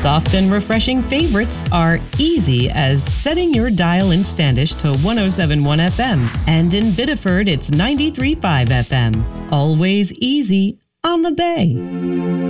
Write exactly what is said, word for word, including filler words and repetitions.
Soft and refreshing favorites are easy as setting your dial in Standish to one oh seven point one F M. And in Biddeford, it's ninety-three point five F M. Always easy on the Bay.